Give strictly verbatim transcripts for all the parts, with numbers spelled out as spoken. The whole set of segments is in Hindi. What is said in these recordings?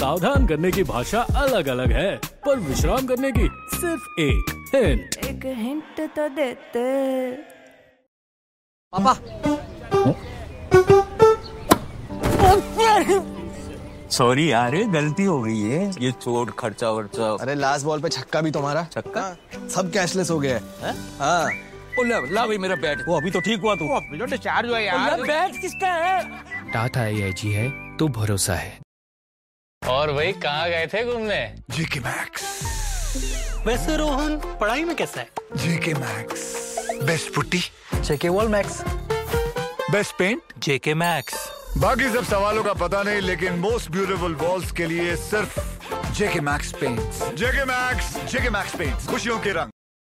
सावधान करने की भाषा अलग अलग है, पर विश्राम करने की सिर्फ एक हिंट। एक हिंट तो देते। पापा। सॉरी यार, गलती हो गई है। ये चोट खर्चा वर्चा। अरे लास्ट बॉल पे छक्का भी तुम्हारा। छक्का? सब कैशलेस हो गया है। हाँ। ला, ला भाई मेरा बैट। वो अभी तो ठीक हुआ तू। अभी तो डिस्चार्ज हुआ यार। बैट किसका है? टाटा एआईजी है तो भरोसा है। और भाई कहाँ गए थे घूमने? GK max. वैसे रोहन पढ़ाई में कैसा है? GK max best putty. जेके वॉल मैक्स बेस्ट पेंट। जेके मैक्स। बाकी सब सवालों का पता नहीं, लेकिन मोस्ट ब्यूटीफुल वॉल्स के लिए सिर्फ जेके मैक्स पेंट्स। जेके मैक्स, जेके मैक्स पेंट्स, खुशियों के रंग।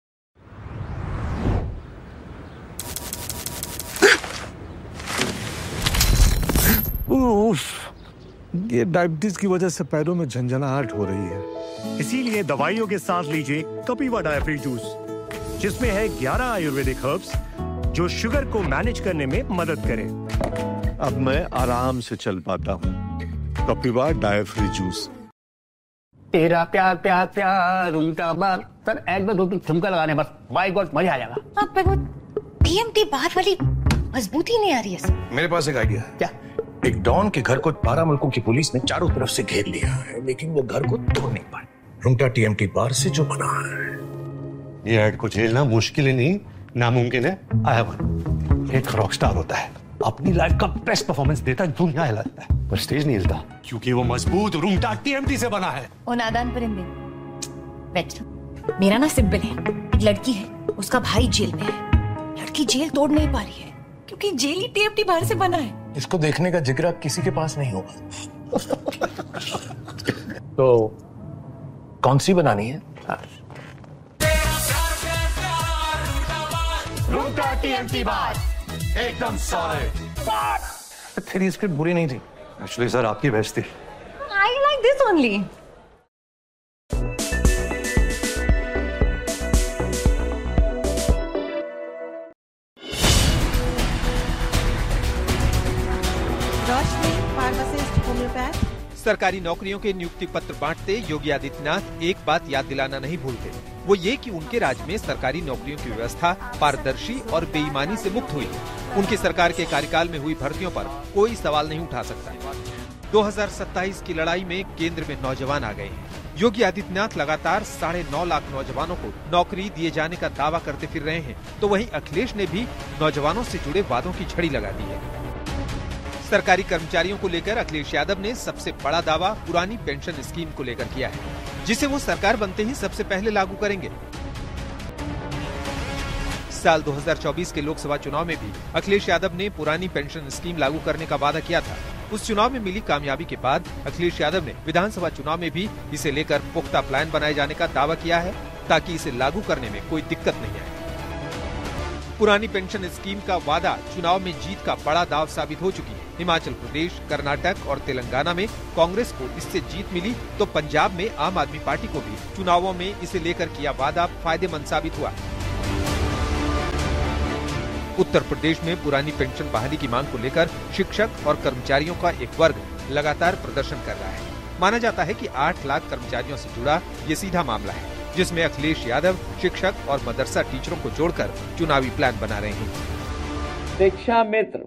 ये डायबिटीज की वजह से पैरों में झंझनाहट हो रही है। इसीलिए दवाइयों के साथ लीजिए कपिवा डायफ्री जूस, जिसमें है ग्यारह आयुर्वेदिक हर्ब्स जो शुगर को मैनेज करने में मदद करें। अब मैं आराम से चल पाता हूँ। कपिवा डायफ्री जूस। तेरा प्यार प्यार प्यार उल्टा बार सर, एक दो दो ठुमका लगाने बस, बाय गॉड मजा आ जाएगा। आप पे वो टीएमटी बार वाली मजबूती नहीं आ रही है। मेरे पास एक आइडिया है। क्या? एक डॉन के घर को बारह मुल्कों की पुलिस ने चारों तरफ से घेर लिया है, लेकिन वो घर को तोड़ नहीं पाए। रुंगटा टीएमटी बार से जो बना है। ये ऐड को झेलना मुश्किल ही नहीं नामुमकिन है। आई हैव एक रॉकस्टार होता है, अपनी लाइफ का बेस्ट परफॉर्मेंस देता है, दुनिया हिला देता है, पर स्टेज नहीं हिलता क्योंकि वो मजबूत रुंगटा टीएमटी से बना है। ओ नादान परिंदे, बैठ। मेरा ना सिंपल है, एक लड़की है, उसका भाई जेल में है। लड़की जेल तोड़ नहीं पा रही है क्योंकि जेल ही टीएमटी बाहर से बना है। इसको देखने का जिक्र किसी के पास नहीं होगा। तो कौन सी बनानी है? रुंगटा टीएमटी बार एकदम सॉलिड। तेरी स्क्रिप्ट बुरी नहीं थी एक्चुअली सर, आपकी बेस्ट थी। I like this only. सरकारी नौकरियों के नियुक्ति पत्र बांटते योगी आदित्यनाथ एक बात याद दिलाना नहीं भूलते, वो ये कि उनके राज्य में सरकारी नौकरियों की व्यवस्था पारदर्शी और बेईमानी से मुक्त हुई। उनकी सरकार के कार्यकाल में हुई भर्तियों पर कोई सवाल नहीं उठा सकता। दो हज़ार सत्ताईस की लड़ाई में केंद्र में नौजवान आ गए हैं। योगी आदित्यनाथ लगातार साढ़े नौ लाख नौजवानों को नौकरी दिए जाने का दावा करते फिर रहे हैं, तो वहीं अखिलेश ने भी नौजवानों से जुड़े वादों की झड़ी लगा दी है। सरकारी कर्मचारियों को लेकर अखिलेश यादव ने सबसे बड़ा दावा पुरानी पेंशन स्कीम को लेकर किया है, जिसे वो सरकार बनते ही सबसे पहले लागू करेंगे। साल दो हज़ार चौबीस के लोकसभा चुनाव में भी अखिलेश यादव ने पुरानी पेंशन स्कीम लागू करने का वादा किया था। उस चुनाव में मिली कामयाबी के बाद अखिलेश यादव ने विधानसभा चुनाव में भी इसे लेकर पुख्ता प्लान बनाए जाने का दावा किया है, ताकि इसे लागू करने में कोई दिक्कत नहीं आए। पुरानी पेंशन स्कीम का वादा चुनाव में जीत का बड़ा दाव साबित हो चुकी है। हिमाचल प्रदेश, कर्नाटक और तेलंगाना में कांग्रेस को इससे जीत मिली, तो पंजाब में आम आदमी पार्टी को भी चुनावों में इसे लेकर किया वादा फायदेमंद साबित हुआ। उत्तर प्रदेश में पुरानी पेंशन बहाली की मांग को लेकर शिक्षक और कर्मचारियों का एक वर्ग लगातार प्रदर्शन कर रहा है। माना जाता है कि आठ लाख कर्मचारियों से जुड़ा ये सीधा मामला है, जिसमें अखिलेश यादव शिक्षक और मदरसा टीचरों को जोड़कर चुनावी प्लान बना रहे हैं। शिक्षा मित्र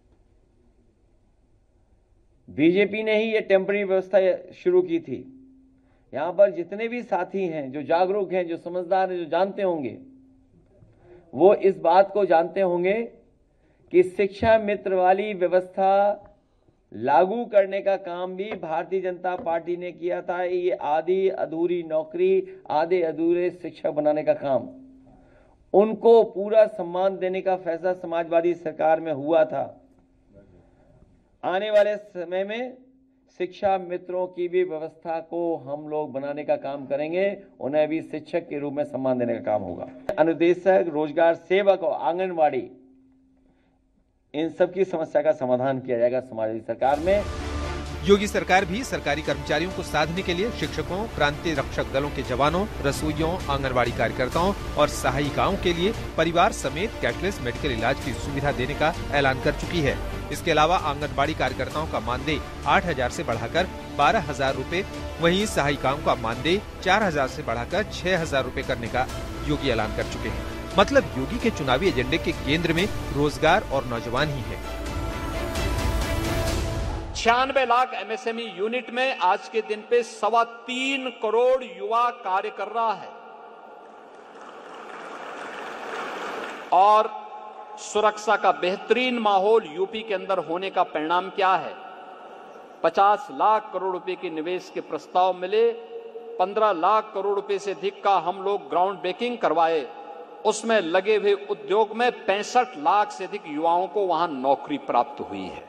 बीजेपी ने ही ये टेम्पररी व्यवस्था शुरू की थी। यहाँ पर जितने भी साथी हैं जो जागरूक हैं, जो समझदार हैं, जो जानते होंगे, वो इस बात को जानते होंगे कि शिक्षा मित्र वाली व्यवस्था लागू करने का काम भी भारतीय जनता पार्टी ने किया था। ये आधी अधूरी नौकरी, आधे अधूरे शिक्षक बनाने का काम, उनको पूरा सम्मान देने का फैसला समाजवादी सरकार में हुआ था। आने वाले समय में शिक्षा मित्रों की भी व्यवस्था को हम लोग बनाने का काम करेंगे, उन्हें भी शिक्षक के रूप में सम्मान देने का काम होगा। अनुदेशक, रोजगार सेवक और आंगनवाड़ी, इन सब की समस्या का समाधान किया जाएगा समाजवादी सरकार में। योगी सरकार भी सरकारी कर्मचारियों को साधने के लिए शिक्षकों, प्रांतीय रक्षक दलों के जवानों, रसोइयों, आंगनवाड़ी कार्यकर्ताओं और सहायिकाओं के लिए परिवार समेत कैशलेस मेडिकल इलाज की सुविधा देने का ऐलान कर चुकी है। इसके अलावा आंगनबाड़ी कार्यकर्ताओं का मानदेय आठ हजार से बढ़ाकर बारह हजार रूपए, वहीं सहायिकाओं का मानदेय चार हजार से बढ़ाकर छह हजार रूपए करने का योगी ऐलान कर चुके हैं। मतलब योगी के चुनावी एजेंडे के केंद्र में रोजगार और नौजवान ही है। छियानवे लाख एमएसएमई यूनिट में आज के दिन पे सवा तीन करोड़ युवा कार्य कर रहा है और सुरक्षा का बेहतरीन माहौल यूपी के अंदर होने का परिणाम क्या है? पचास लाख करोड़ रुपए के निवेश के प्रस्ताव मिले, पंद्रह लाख करोड़ रुपए से अधिक का हम लोग ग्राउंड ब्रेकिंग करवाए, उसमें लगे हुए उद्योग में पैंसठ लाख से अधिक युवाओं को वहां नौकरी प्राप्त हुई है।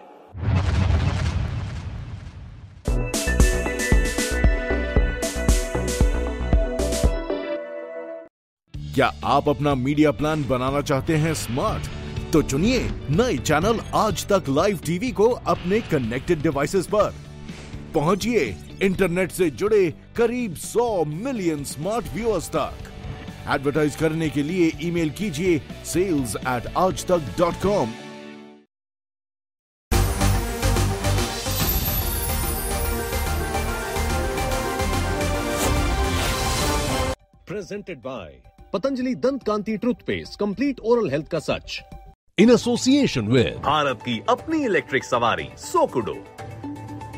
क्या आप अपना मीडिया प्लान बनाना चाहते हैं स्मार्ट? तो चुनिए नए चैनल आज तक लाइव टीवी को अपने कनेक्टेड डिवाइसेस पर। पहुंचिए इंटरनेट से जुड़े करीब सौ मिलियन स्मार्ट व्यूअर्स तक। एडवर्टाइज करने के लिए ईमेल कीजिए सेल्स एट आज तक dot com. Presented by Patanjali Dant Kanti Toothpaste, complete oral health का सच। In association with भारत की अपनी इलेक्ट्रिक सवारी सोकुडो।